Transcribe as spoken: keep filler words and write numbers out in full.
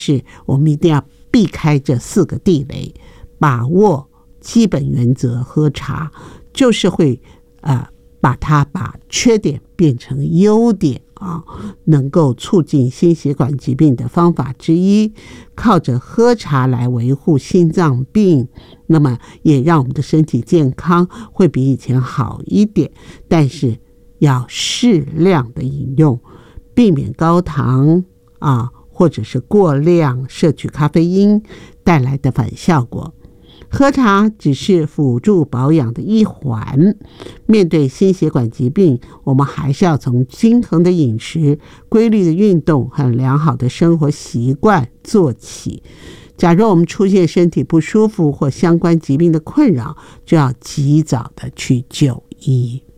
是我们一定要避开这四个地雷，把握基本原则。喝茶就是会呃把它把缺点变成优点啊，能够促进心血管疾病的方法之一。靠着喝茶来维护心脏病，那么也让我们的身体健康会比以前好一点，但是要适量的饮用，避免高糖啊，或者是过量摄取咖啡因带来的反效果。喝茶只是辅助保养的一环，面对心血管疾病，我们还是要从均衡的饮食、规律的运动和良好的生活习惯做起。假如我们出现身体不舒服或相关疾病的困扰，就要及早的去就医。